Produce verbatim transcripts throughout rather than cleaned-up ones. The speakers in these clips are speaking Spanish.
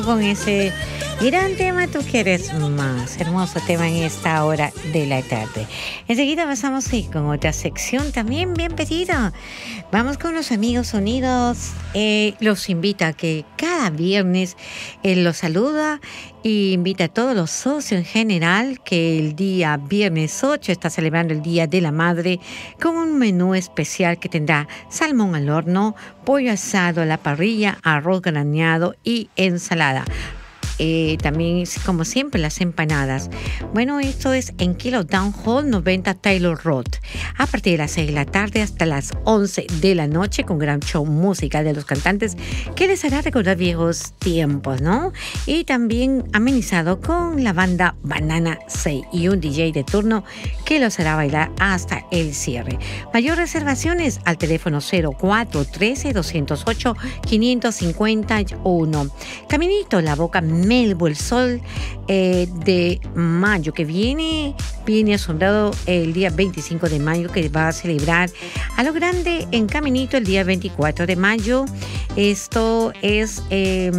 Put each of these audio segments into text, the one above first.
vamos con ese gran tema, Tú quieres más. Hermoso tema en esta hora de la tarde. Enseguida pasamos sí, con otra sección también bien pedida. Vamos con los amigos unidos. Eh, los invita a que cada viernes él los saluda y invita a todos los socios en general que el día viernes ocho está celebrando el Día de la Madre con un menú especial que tendrá salmón al horno, pollo asado a la parrilla, arroz graneado y ensalada. Eh, también, como siempre, las empanadas. Bueno, esto es en Kilo Town Hall noventa Taylor Road, a partir de las seis de la tarde hasta las once de la noche, con gran show musical de los cantantes que les hará recordar viejos tiempos, ¿no? Y también amenizado con la banda Banana seis y un D J de turno que los hará bailar hasta el cierre. Mayor reservaciones al teléfono cero cuatro uno tres, dos cero ocho, cinco cinco uno. Caminito La Boca Melbo, el sol eh, de mayo que viene, viene asombrado el día veinticinco de mayo, que va a celebrar a lo grande en Caminito el día veinticuatro de mayo. Esto es eh,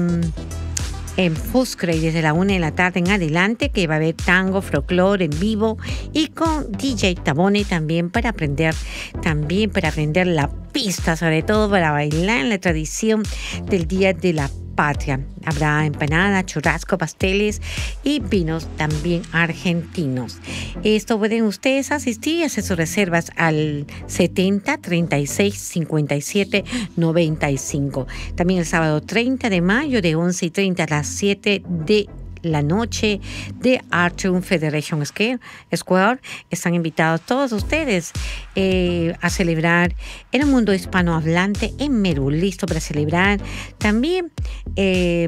en Fuscre desde la una de la tarde en adelante, que va a haber tango, folclore en vivo y con D J Tabone también para aprender, también para aprender la pista, sobre todo para bailar en la tradición del Día de la Patria. Habrá empanada, churrasco, pasteles y vinos también argentinos. Esto pueden ustedes asistir y hacer sus reservas al setenta, treinta y seis, cincuenta y siete, noventa y cinco. También el sábado treinta de mayo de once y treinta a las siete de la noche de Artune Federation Square. Están invitados todos ustedes eh, a celebrar en el mundo hispanohablante en Merú, listo para celebrar. También eh,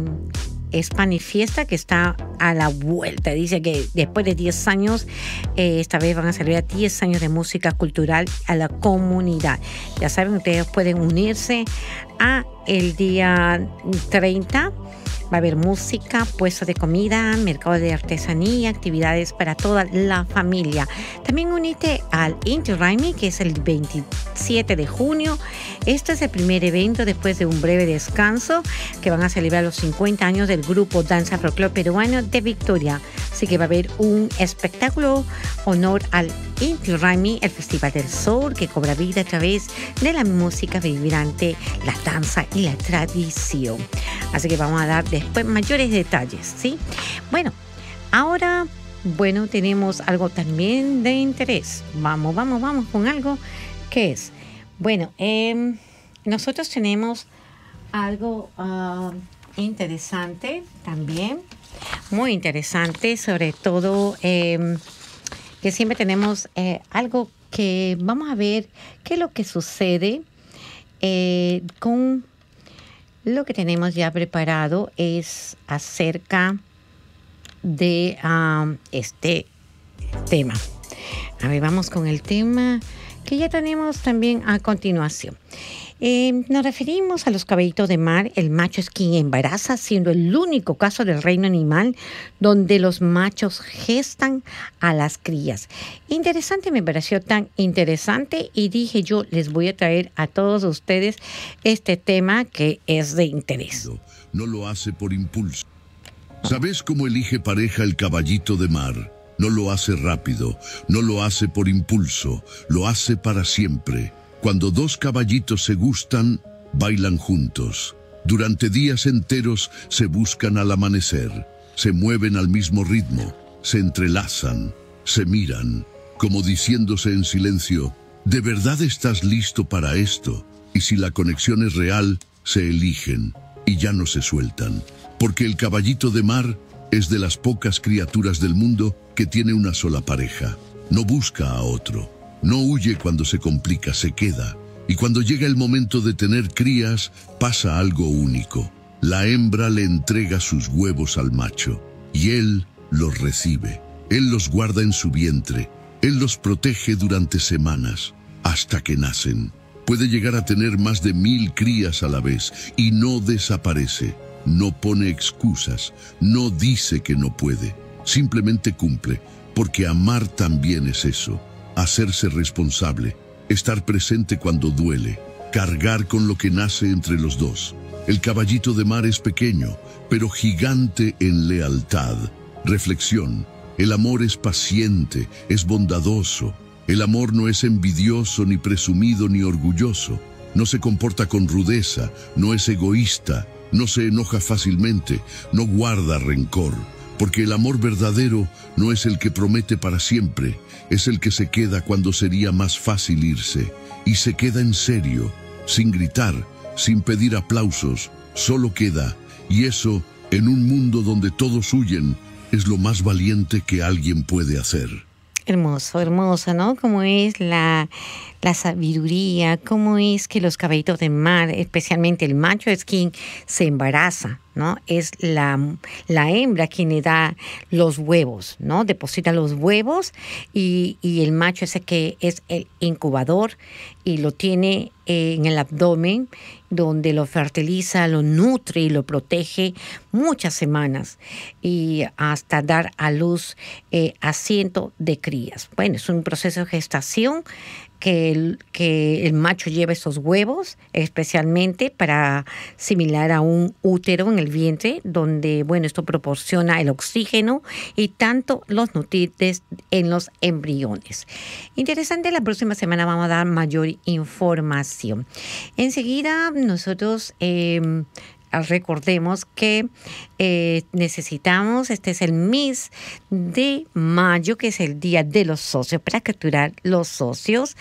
Spanish Fiesta, que está a la vuelta. Dice que después de diez años, eh, esta vez van a celebrar diez años de música cultural a la comunidad. Ya saben, ustedes pueden unirse a el día treinta. Va a haber música, puestos de comida, mercado de artesanía, actividades para toda la familia. También unite al Inti Raymi, que es el veintisiete de junio. Este es el primer evento después de un breve descanso, que van a celebrar los cincuenta años del grupo Danza Folclore Peruano de Victoria. Así que va a haber un espectáculo honor al Inti Raymi, el Festival del Sol, que cobra vida a través de la música vibrante, la danza y la tradición. Así que vamos a dar después mayores detalles, ¿sí? Bueno, ahora, bueno, tenemos algo también de interés. Vamos, vamos, vamos con algo que es, bueno, eh, nosotros tenemos algo uh, interesante también, muy interesante, sobre todo eh, que siempre tenemos eh, algo que vamos a ver qué es lo que sucede eh, con lo que tenemos ya preparado es acerca de um, este tema. A ver, vamos con el tema que ya tenemos también a continuación. Eh, nos referimos a los caballitos de mar. El macho es quien embaraza, siendo el único caso del reino animal donde los machos gestan a las crías. Interesante, me pareció tan interesante y dije yo les voy a traer a todos ustedes este tema que es de interés. No lo hace por impulso. ¿Sabes cómo elige pareja el caballito de mar? No lo hace rápido, no lo hace por impulso, lo hace para siempre. Cuando dos caballitos se gustan, bailan juntos. Durante días enteros se buscan al amanecer. Se mueven al mismo ritmo, se entrelazan, se miran, como diciéndose en silencio, ¿de verdad estás listo para esto? Y si la conexión es real, se eligen y ya no se sueltan. Porque el caballito de mar es de las pocas criaturas del mundo que tiene una sola pareja. No busca a otro. No huye cuando se complica, se queda. Y cuando llega el momento de tener crías, pasa algo único. La hembra le entrega sus huevos al macho, y él los recibe. Él los guarda en su vientre. Él los protege durante semanas, hasta que nacen. Puede llegar a tener más de mil crías a la vez, y no desaparece. No pone excusas, no dice que no puede. Simplemente cumple, porque amar también es eso. Hacerse responsable, estar presente cuando duele, cargar con lo que nace entre los dos. El caballito de mar es pequeño, pero gigante en lealtad. Reflexión. El amor es paciente, es bondadoso. El amor no es envidioso, ni presumido, ni orgulloso. No se comporta con rudeza, no es egoísta, no se enoja fácilmente, no guarda rencor. Porque el amor verdadero no es el que promete para siempre, es el que se queda cuando sería más fácil irse. Y se queda en serio, sin gritar, sin pedir aplausos, solo queda. Y eso, en un mundo donde todos huyen, es lo más valiente que alguien puede hacer. Hermoso, hermoso, ¿no? Cómo es la, la sabiduría, cómo es que los caballitos de mar, especialmente el macho, es quien se embaraza, ¿no? Es la, la hembra quien le da los huevos, ¿no? Deposita los huevos y, y el macho es el que es el incubador y lo tiene eh, en el abdomen, donde lo fertiliza, lo nutre y lo protege muchas semanas y hasta dar a luz eh, a cientos de crías. Bueno, es un proceso de gestación que el, que el macho lleva estos huevos, especialmente para similar a un útero en el vientre, donde, bueno, esto proporciona el oxígeno y tanto los nutrientes en los embriones. Interesante, la próxima semana vamos a dar mayor información. Enseguida nosotros eh, recordemos que eh, necesitamos, este es el mes de mayo, que es el día de los socios, para capturar los socios,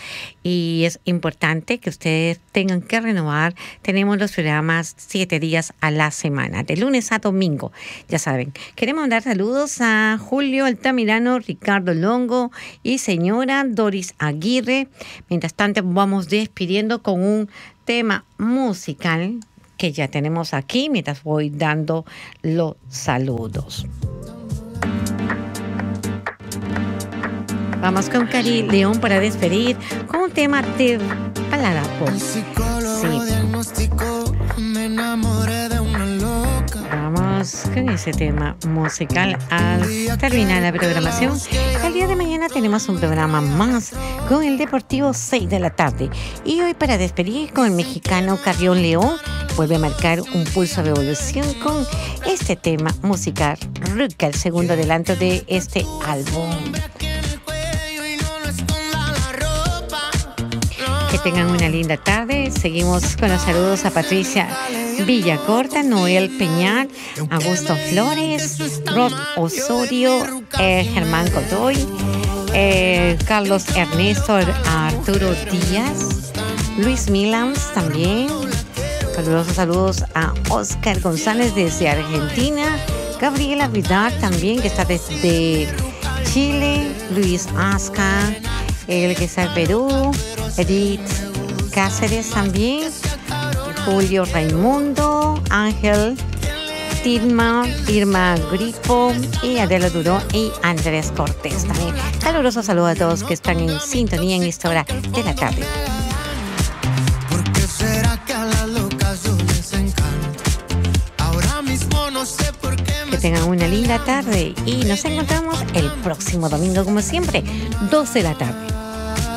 y es importante que ustedes tengan que renovar. Tenemos los programas siete días a la semana, de lunes a domingo, ya saben. Queremos mandar saludos a Julio Altamirano, Ricardo Longo y señora Doris Aguirre. Mientras tanto, vamos despidiendo con un tema musical que ya tenemos aquí, mientras voy dando los saludos. Vamos con Cari León para despedir con un tema de balada pop. Sí. Vamos con ese tema musical al terminar la programación. El día de mañana tenemos un programa más con el Deportivo seis de la tarde. Y hoy, para despedir con el mexicano Carrión León, vuelve a marcar un pulso de evolución con este tema musical, Ruca, el segundo adelanto de este álbum. Que tengan una linda tarde. Seguimos con los saludos a Patricia Villacorta, Noel Peñar, Augusto Flores, Rod Osorio, eh, Germán Godoy, eh, Carlos Ernesto, Arturo Díaz, Luis Milans también. Calurosos saludos a Oscar González desde Argentina, Gabriela Vidal también, que está desde Chile, Luis Asca, el que está en Perú, Edith Cáceres también, Julio Raimundo, Ángel, Tilma, Irma Grifo y Adela Duró y Andrés Cortés también. Calurosos saludos a todos que están en sintonía en esta hora de la tarde. Que tengan una linda tarde y nos encontramos el próximo domingo, como siempre, dos de la tarde.